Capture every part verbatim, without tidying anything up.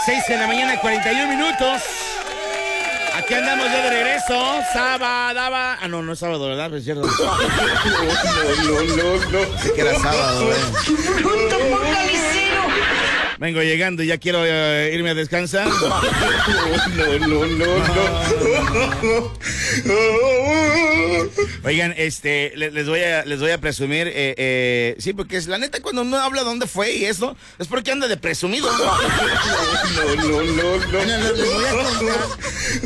seis de la mañana, cuarenta y un minutos. Aquí andamos ya de regreso. Sábado. Ah, no, no es sábado, ¿verdad? Es cierto. No, no, no, no. Sí que era sábado, ¿eh? ¡Junto focalicero! Vengo llegando y ya quiero uh, irme a descansar. No, no, no, no. Oigan, este, les, les voy a, les voy a presumir, eh, eh, sí, porque es la neta cuando uno habla dónde fue y eso, es porque anda de presumido. No, no, no, no. Oigan, les, les voy a contar.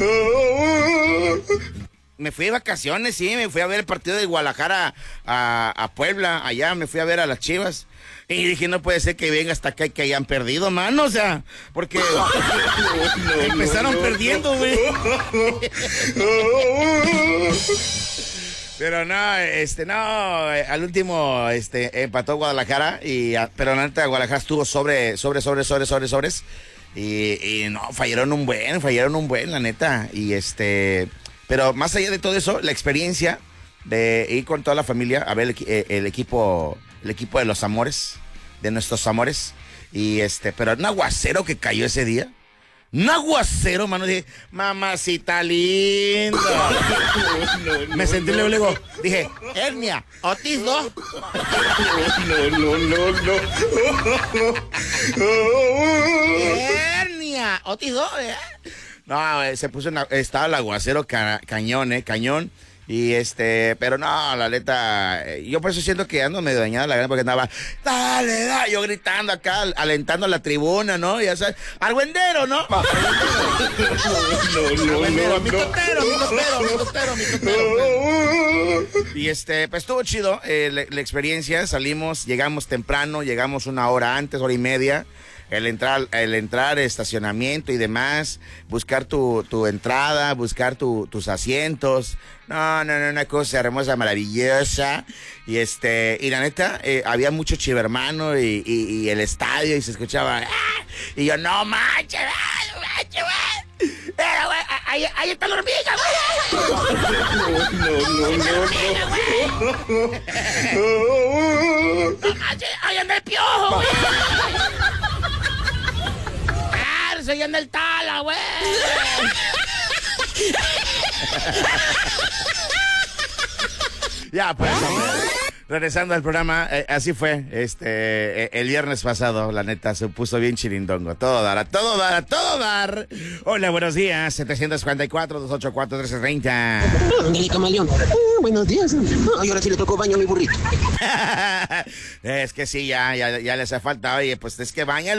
Me fui de vacaciones, sí, me fui a ver el partido de Guadalajara a, a Puebla, allá me fui a ver a las Chivas. Y dije, no puede ser que venga hasta acá y que hayan perdido, mano, o sea, porque No, no, empezaron no, no, perdiendo, güey. No. Pero no, este, no, al último, este, empató Guadalajara, y, pero la neta Guadalajara estuvo sobre, sobre, sobre, sobre, sobre, sobres, y, y no, fallaron un buen, fallaron un buen, la neta, y este, pero más allá de todo eso, la experiencia de ir con toda la familia a ver el, el equipo, el equipo de los amores, de nuestros amores, y este, pero un aguacero que cayó ese día. Un aguacero, mano, dije, mamacita linda. No, no, Me sentí luego, luego, dije, hernia, Otis, ¿no? No, no, no, no. Hernia, Otis, ¿no? No, eh, se puso, una, estaba el aguacero ca, cañón, eh, cañón. Y este, pero no, la neta, eh, yo por eso siento que ando medio dañada la gana porque andaba, dale, dale, yo gritando acá, alentando a la tribuna, ¿no? Ya sabes, argüendero, ¿no? No, no, Argüendero, no, mi no. totero, mi totero, mi totero, mi totero. Y este, pues estuvo chido eh, la, la experiencia, salimos, llegamos temprano, llegamos una hora antes, hora y media. El entrar, el entrar, estacionamiento y demás, buscar tu, tu entrada, buscar tu, tus asientos. No, no, no, una cosa hermosa, maravillosa. Y este, y la neta, eh, había mucho chivermano y, y, y el estadio y se escuchaba. ¡Ah! Y yo, no manches, no manches, güey. Pero, güey, ahí, ahí está la hormiga, güey. No, no, no, no. No manches, ahí anda el piojo, güey. Soy en el tala, güey. Ya, pues, hombre. Regresando al programa, eh, así fue, este, eh, el viernes pasado, la neta, se puso bien chirindongo. Todo dar, a todo dar, a todo dar. Hola, buenos días, setecientos cuarenta y cuatro, doscientos ochenta y cuatro, trescientos treinta. Angelito Malión. Ah, buenos días. Ay, ahora sí le tocó baño a mi burrito. Es que sí, ya, ya, ya le hace falta, oye, pues es que baña